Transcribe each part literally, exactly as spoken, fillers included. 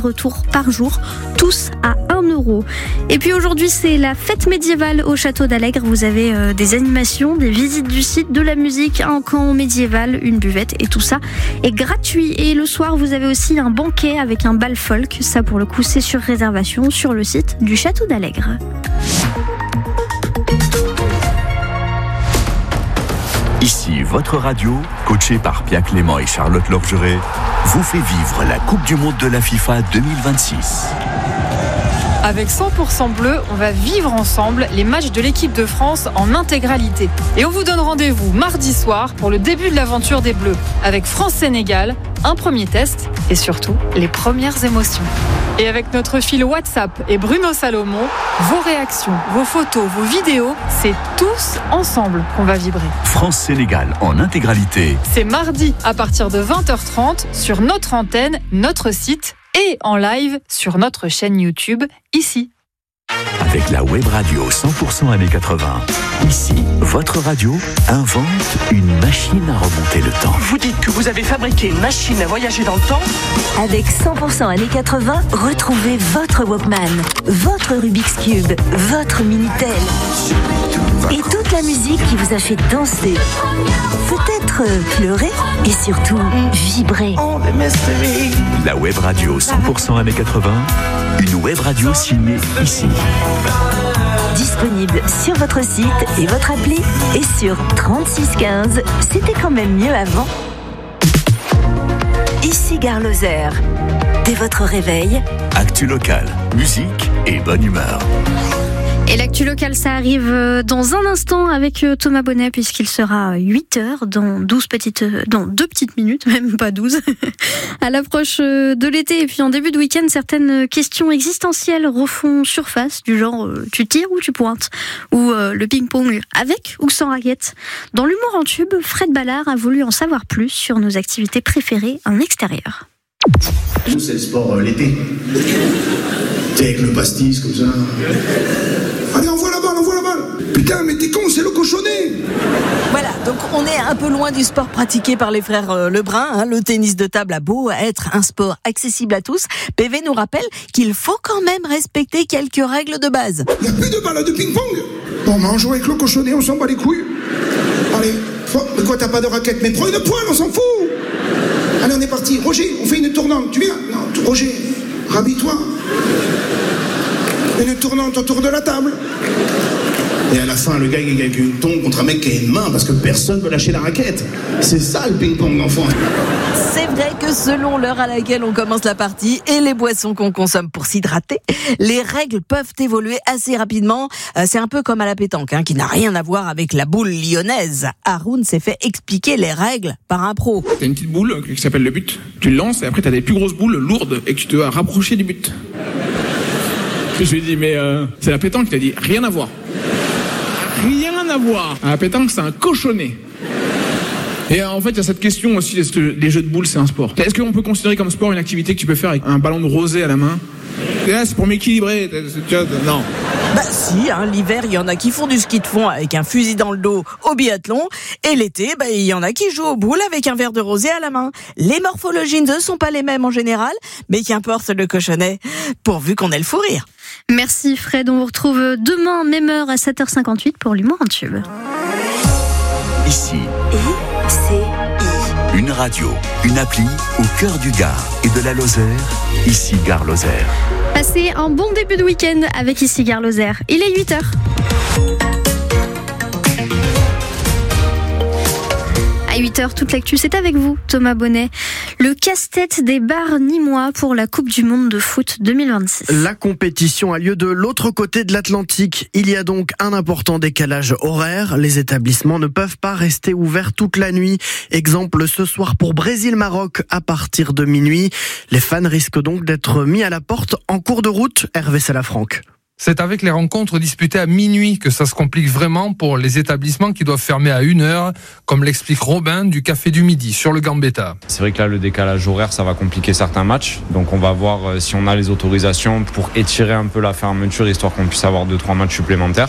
retours par jour, tous à un euro. Et puis aujourd'hui, c'est la fête médiévale au château d'Allègre. Vous avez euh, des animations, des visites du site, de la musique, un camp médiéval, une buvette et tout ça est gratuit. Et le soir, vous avez aussi un banquet avec un bal folk. Ça, pour le coup, c'est sur réservation sur le site du château d'Allègre. Ici, votre radio, coachée par Pia Clément et Charlotte Lorgeret, vous fait vivre la Coupe du Monde de la FIFA deux mille vingt-six. Avec cent pour cent bleu, on va vivre ensemble les matchs de l'équipe de France en intégralité. Et on vous donne rendez-vous mardi soir pour le début de l'aventure des Bleus, avec France-Sénégal, un premier test et surtout les premières émotions. Et avec notre fil WhatsApp et Bruno Salomon, vos réactions, vos photos, vos vidéos, c'est tous ensemble qu'on va vibrer. France-Sénégal en intégralité. C'est mardi à partir de vingt heures trente sur notre antenne, notre site et en live sur notre chaîne YouTube, ici. Avec la web radio cent pour cent années quatre-vingts, ici, votre radio invente une machine à remonter le temps. Vous dites que vous avez fabriqué une machine à voyager dans le temps ? Avec cent pour cent années quatre-vingts, retrouvez votre Walkman, votre Rubik's Cube, votre Minitel et toute la musique qui vous a fait danser, peut-être pleurer et surtout vibrer. La web radio cent pour cent années quatre-vingts, une web radio signée ici. Disponible sur votre site et votre appli et sur trente-six quinze. C'était quand même mieux avant. Ici Gare Lozère. Dès votre réveil, actu local, musique et bonne humeur. Et l'actu locale, ça arrive dans un instant avec Thomas Bonnet, puisqu'il sera huit heures dans douze petites, dans deux petites minutes, même pas douze, à l'approche de l'été. Et puis en début de week-end, certaines questions existentielles refont surface, du genre tu tires ou tu pointes, ou le ping-pong avec ou sans raquette. Dans l'humour en tube, Fred Ballard a voulu en savoir plus sur nos activités préférées en extérieur. Nous, c'est le sport euh, l'été. T'es avec le pastis comme ça. Allez, envoie la balle, envoie la balle. Putain, mais t'es con, c'est le cochonnet. Voilà, donc on est un peu loin du sport pratiqué par les frères euh, Lebrun. Hein. Le tennis de table a beau être un sport accessible à tous, P V nous rappelle qu'il faut quand même respecter quelques règles de base. Y a plus de balles de ping-pong. Bon, mais on joue avec le cochonnet, on s'en bat les couilles. Allez, faut... mais quoi, t'as pas de raquette? Mais prends une poêle, on s'en fout. Allez, on est parti. Roger, on fait une tournante. Tu viens? Non, Roger, rhabille-toi. Une tournante autour de la table. Et à la fin, le gars il gagne une tombe contre un mec qui a une main parce que personne ne veut lâcher la raquette. C'est ça le ping-pong d'enfant. C'est vrai que selon l'heure à laquelle on commence la partie et les boissons qu'on consomme pour s'hydrater, les règles peuvent évoluer assez rapidement. C'est un peu comme à la pétanque, hein, qui n'a rien à voir avec la boule lyonnaise. Haroun s'est fait expliquer les règles par un pro. T'as une petite boule qui s'appelle le but. Tu le lances et après t'as des plus grosses boules lourdes et que tu dois rapprocher du but. Je lui ai dit, mais euh, c'est la pétanque. Il a dit, rien à voir. Rien à voir. À la pétanque, c'est un cochonnet. Et en fait, il y a cette question aussi, est-ce que les jeux de boules, c'est un sport? Est-ce qu'on peut considérer comme sport une activité que tu peux faire avec un ballon de rosée à la main? Et là, c'est pour m'équilibrer. Non. Bah si, hein, l'hiver, il y en a qui font du ski de fond avec un fusil dans le dos au biathlon. Et l'été, bah, il y en a qui jouent aux boules avec un verre de rosé à la main. Les morphologies ne sont pas les mêmes en général, mais qu'importe le cochonnet, pourvu qu'on ait le fou rire. Merci Fred, on vous retrouve demain, même heure à sept heures cinquante-huit pour l'humour en tube. Ici, I C I. une radio, une appli au cœur du Gard et de la Lozère, ici Gare Lozère. Passez un bon début de week-end avec ici Gare Lozère. Il est huit heures. À huit heures, toute l'actu, c'est avec vous, Thomas Bonnet. Le casse-tête des bars nîmois pour la Coupe du Monde de foot deux mille vingt-six. La compétition a lieu de l'autre côté de l'Atlantique. Il y a donc un important décalage horaire. Les établissements ne peuvent pas rester ouverts toute la nuit. Exemple ce soir pour Brésil-Maroc à partir de minuit. Les fans risquent donc d'être mis à la porte en cours de route. Hervé Salafranc. C'est avec les rencontres disputées à minuit que ça se complique vraiment pour les établissements qui doivent fermer à une heure, comme l'explique Robin du Café du Midi sur le Gambetta. C'est vrai que là, le décalage horaire, ça va compliquer certains matchs. Donc on va voir si on a les autorisations pour étirer un peu la fermeture, histoire qu'on puisse avoir deux trois matchs supplémentaires.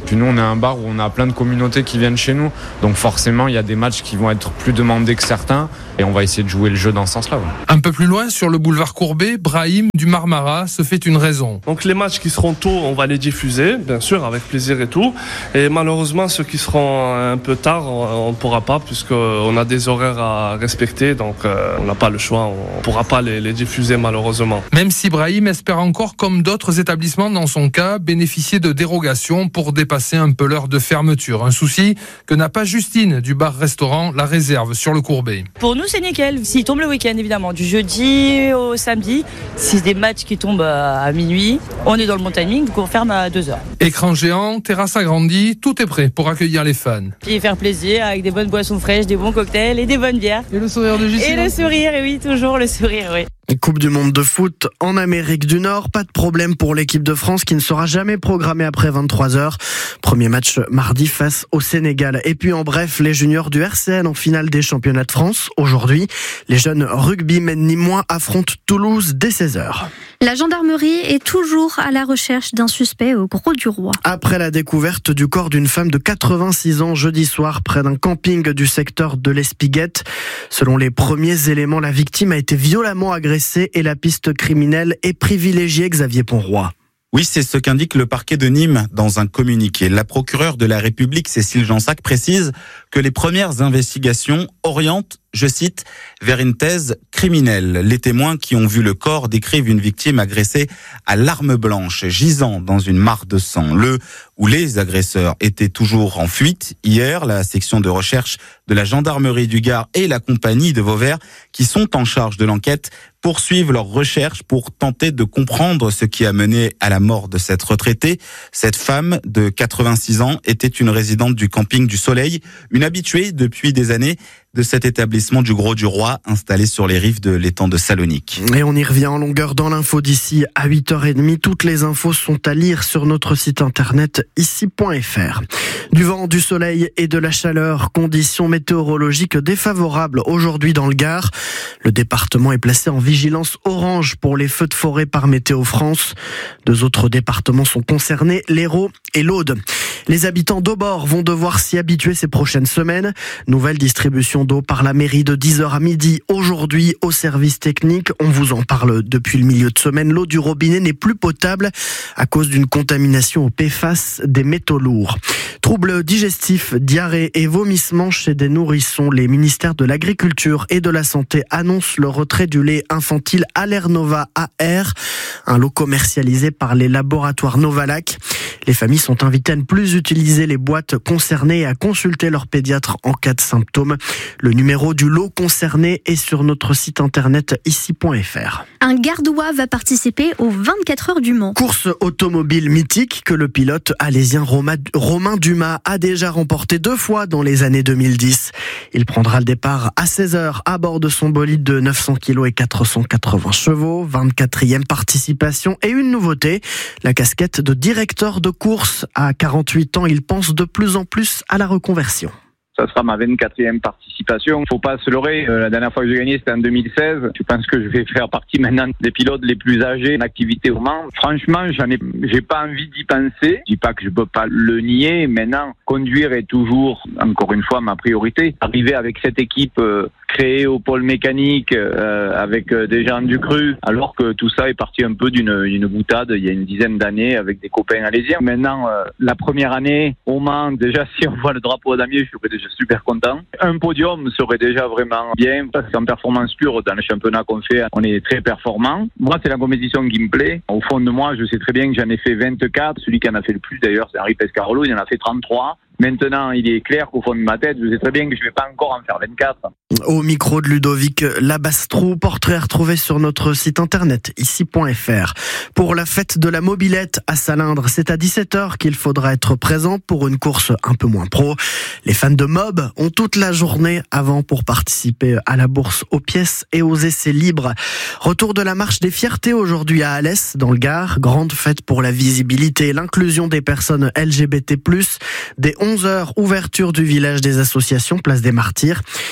Puis nous, on est un bar où on a plein de communautés qui viennent chez nous. Donc forcément, il y a des matchs qui vont être plus demandés que certains. Et on va essayer de jouer le jeu dans ce sens-là. Ouais. Un peu plus loin, sur le boulevard Courbet, Brahim du Marmara se fait une raison. Donc les matchs qui seront tôt, on va les diffuser, bien sûr, avec plaisir et tout. Et malheureusement, ceux qui seront un peu tard, on ne pourra pas, puisqu'on a des horaires à respecter. Donc euh, on n'a pas le choix, on ne pourra pas les, les diffuser malheureusement. Même si Brahim espère encore, comme d'autres établissements dans son cas, bénéficier de dérogations pour dépasser un peu l'heure de fermeture. Un souci que n'a pas Justine du bar-restaurant La Réserve sur le Courbet. Pour nous, c'est nickel. S'il tombe le week-end, évidemment, du jeudi au samedi, si c'est des matchs qui tombent à minuit, on est dans le bon timing, donc on ferme à deux heures. Écran géant, terrasse agrandie, tout est prêt pour accueillir les fans. Et faire plaisir avec des bonnes boissons fraîches, des bons cocktails et des bonnes bières. Et le sourire de Justine. Et le sourire, oui, toujours le sourire, oui. Coupe du monde de foot en Amérique du Nord, pas de problème pour l'équipe de France qui ne sera jamais programmée après vingt-trois heures. Premier match mardi face au Sénégal. Et puis en bref, les juniors du R C N en finale des championnats de France. Aujourd'hui, les jeunes rugbymen nîmois affrontent Toulouse dès seize heures. La gendarmerie est toujours à la recherche d'un suspect au Gros du Roi. Après la découverte du corps d'une femme de quatre-vingt-six ans jeudi soir près d'un camping du secteur de l'Espiguette, selon les premiers éléments, la victime a été violemment agressée et la piste criminelle est privilégiée. Xavier Ponroy. Oui, c'est ce qu'indique le parquet de Nîmes dans un communiqué. La procureure de la République, Cécile Jansac, précise que les premières investigations orientent, je cite, vers une thèse criminelle. Les témoins qui ont vu le corps décrivent une victime agressée à l'arme blanche, gisant dans une mare de sang. Le ou les agresseurs étaient toujours en fuite. Hier, la section de recherche de la gendarmerie du Gard et la compagnie de Vauvert, qui sont en charge de l'enquête, poursuivent leurs recherches pour tenter de comprendre ce qui a mené à la mort de cette retraitée. Cette femme de quatre-vingt-six ans était une résidente du camping du Soleil, une habituée depuis des années de cet établissement du Gros du Roi installé sur les rives de l'étang de Salonique. Et on y revient en longueur dans l'info d'ici à huit heures trente. Toutes les infos sont à lire sur notre site internet ici point f r. Du vent, du soleil et de la chaleur, conditions météorologiques défavorables aujourd'hui dans le Gard. Le département est placé en vigilance orange pour les feux de forêt par Météo France. Deux autres départements sont concernés, l'Hérault et l'Aude. Les habitants d'Aubord vont devoir s'y habituer ces prochaines semaines. Nouvelle distribution d'eau par la mairie de dix heures à midi aujourd'hui au service technique. On vous en parle depuis le milieu de semaine. L'eau du robinet n'est plus potable à cause d'une contamination au P F A S des métaux lourds. Troubles digestifs, diarrhée et vomissements chez des nourrissons. Les ministères de l'Agriculture et de la Santé annoncent le retrait du lait infantile Allernova A R, un lot commercialisé par les laboratoires Novalac. Les familles sont invitées à ne plus utiliser les boîtes concernées et à consulter leur pédiatre en cas de symptômes. Le numéro du lot concerné est sur notre site internet ici point f r. Un Gardois va participer aux vingt-quatre heures du Mans. Course automobile mythique que le pilote alésien Romain Dumas a déjà remporté deux fois dans les années deux mille dix. Il prendra le départ à seize heures à bord de son bolide de neuf cents kilos et quatre cent quatre-vingts chevaux. vingt-quatrième participation et une nouveauté, la casquette de directeur de course. À quarante-huit ans, il pense de plus en plus à la reconversion. Ça sera ma vingt-quatrième participation. Faut pas se leurrer. La dernière fois que j'ai gagné, c'était en deux mille seize. Je pense que je vais faire partie maintenant des pilotes les plus âgés en activité au Mans. Franchement, j'en ai, j'ai pas envie d'y penser. Je dis pas que je peux pas le nier. Maintenant, conduire est toujours, encore une fois, ma priorité. Arriver avec cette équipe euh, créée au pôle mécanique, euh, avec euh, des gens du cru, alors que tout ça est parti un peu d'une, d'une boutade il y a une dizaine d'années avec des copains alésiens. Maintenant, euh, la première année au Mans, déjà, si on voit le drapeau damier, je serais déjà super content. Un podium serait déjà vraiment bien parce qu'en performance pure, dans le championnat qu'on fait, on est très performant. Moi, c'est la compétition qui me plaît. Au fond de moi, je sais très bien que j'en ai fait vingt-quatre. Celui qui en a fait le plus, d'ailleurs, c'est Henri Pescarolo. Il en a fait trente-trois. Maintenant, il est clair qu'au fond de ma tête, je sais très bien que je ne vais pas encore en faire vingt-quatre. Au micro de Ludovic Labastrou, portrait retrouvé sur notre site internet ici point f r. Pour la fête de la mobilette à Salindre, c'est à dix-sept heures qu'il faudra être présent pour une course un peu moins pro. Les fans de Mob ont toute la journée avant pour participer à la bourse aux pièces et aux essais libres. Retour de la marche des fiertés aujourd'hui à Alès, dans le Gard. Grande fête pour la visibilité et l'inclusion des personnes L G B T plus. Dès onze heures, ouverture du village des associations, place des Martyrs. Et puis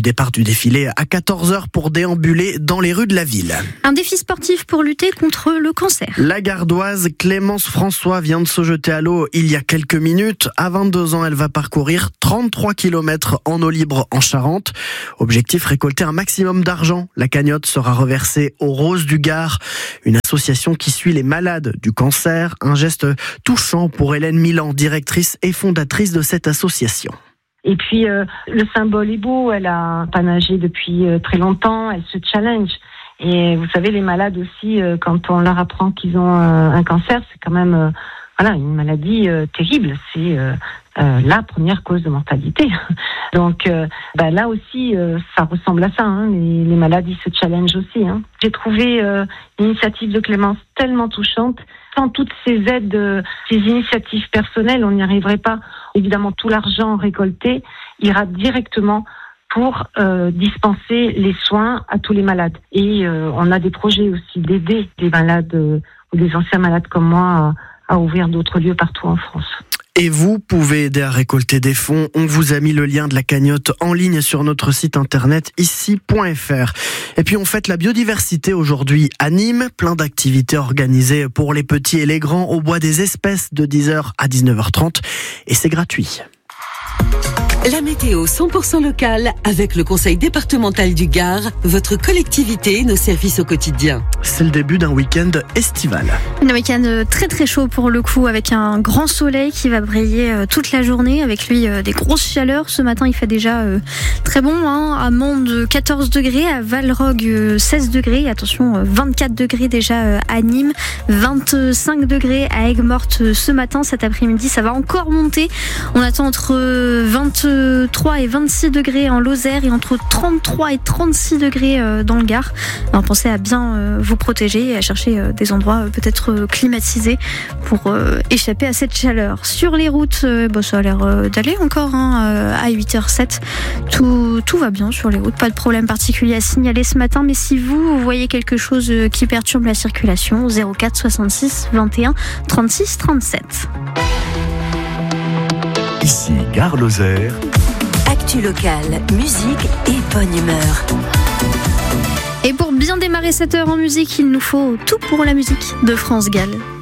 départ du défilé à quatorze heures pour déambuler dans les rues de la ville. Un défi sportif pour lutter contre le cancer. La Gardoise Clémence François vient de se jeter à l'eau il y a quelques minutes. À vingt-deux ans, elle va parcourir trente-trois kilomètres en eau libre en Charente. Objectif, récolter un maximum d'argent. La cagnotte sera reversée aux Roses du Gard, une association qui suit les malades du cancer. Un geste touchant pour Hélène Milan, directrice et fondatrice de cette association. Et puis, euh, le symbole est beau. Elle a pas nagé depuis euh, très longtemps. Elle se challenge. Et vous savez, les malades aussi, euh, quand on leur apprend qu'ils ont euh, un cancer, c'est quand même euh, voilà une maladie euh, terrible. C'est euh, euh, la première cause de mortalité. Donc, euh, bah, là aussi, euh, ça ressemble à ça. Hein. Les, les malades, ils se challengent aussi. Hein. J'ai trouvé euh, l'initiative de Clémence tellement touchante. Sans toutes ces aides, euh, ces initiatives personnelles, on n'y arriverait pas. Évidemment, tout l'argent récolté ira directement pour euh, dispenser les soins à tous les malades. Et euh, on a des projets aussi d'aider des malades euh, ou des anciens malades comme moi à, à ouvrir d'autres lieux partout en France. Et vous pouvez aider à récolter des fonds. On vous a mis le lien de la cagnotte en ligne sur notre site internet ici point f r. Et puis on fête la biodiversité aujourd'hui à Nîmes. Plein d'activités organisées pour les petits et les grands au bois des espèces de dix heures à dix-neuf heures trente. Et c'est gratuit. La météo cent pour cent locale avec le conseil départemental du Gard, votre collectivité et nos services au quotidien. C'est le début d'un week-end estival. Un week-end très très chaud pour le coup, avec un grand soleil qui va briller toute la journée, avec lui des grosses chaleurs. Ce matin il fait déjà très bon, hein. À Mende quatorze degrés, à Valrogue seize degrés, attention vingt-quatre degrés déjà à Nîmes, vingt-cinq degrés à Aigues-Mortes ce matin. Cet après-midi ça va encore monter, on attend entre vingt-trois et vingt-six degrés en Lozère et entre trente-trois et trente-six degrés dans le Gard. Alors pensez à bien vous protéger et à chercher des endroits peut-être climatisés pour échapper à cette chaleur. Sur les routes, bah, ça a l'air d'aller encore, hein, à huit heures sept. Tout, tout va bien sur les routes, pas de problème particulier à signaler ce matin, mais si vous voyez quelque chose qui perturbe la circulation, zéro quatre soixante-six vingt et un trente-six trente-sept. Ici, Gare Lozère. Actu locale, musique et bonne humeur. Et pour bien démarrer cette heure en musique, il nous faut tout pour la musique de France Gall.